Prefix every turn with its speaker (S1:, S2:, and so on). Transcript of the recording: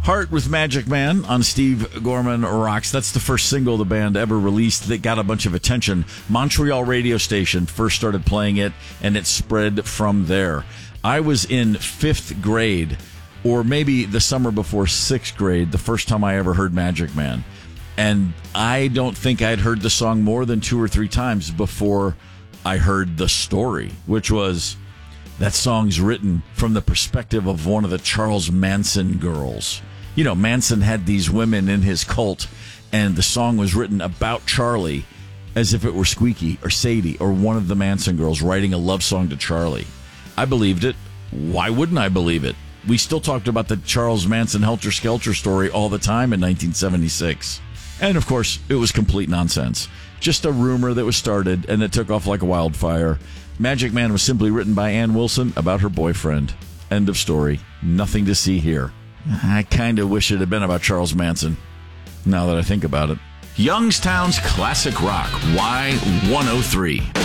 S1: Heart with Magic Man on Steve Gorman Rocks. That's the first single the band ever released that got a bunch of attention. Montreal radio station first started playing it, and it spread from there. I was in 5th grade, or maybe the summer before 6th grade, the first time I ever heard Magic Man. And I don't think I'd heard the song more than 2 or 3 times before I heard the story, which was that song's written from the perspective of one of the Charles Manson girls. You know, Manson had these women in his cult, and the song was written about Charlie as if it were Squeaky or Sadie or one of the Manson girls writing a love song to Charlie. I believed it. Why wouldn't I believe it? We still talked about the Charles Manson Helter Skelter story all the time in 1976. And, of course, it was complete nonsense. Just a rumor that was started and that took off like a wildfire. Magic Man was simply written by Ann Wilson about her boyfriend. End of story. Nothing to see here. I kind of wish it had been about Charles Manson, now that I think about it. Youngstown's Classic Rock, Y103.